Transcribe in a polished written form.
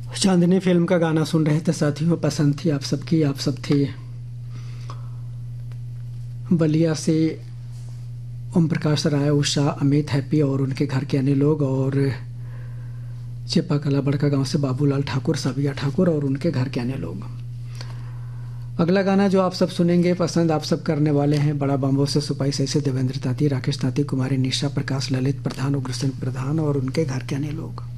चांदनी film का गाना सुन रहे थे साथियों। पसंद थी आप सबकी, आप सब थे। बलिया से ओम प्रकाश राय, उषा, अमित, हैप्पी और उनके घर के अन्य लोग, और चिपा कला बड़का गांव से बाबूलाल ठाकुर, सबिया ठाकुर और उनके घर के अन्य लोग। अगला गाना जो आप सब सुनेंगे पसंद आप सब करने वाले हैं बड़ा बम्बो से सुपाई सही से देवेंद्र ताती, राकेश ताती, कुमारी निशा, प्रकाश, ललित प्रधान, उग्रसेन प्रधान और उनके घर के अन्य लोग।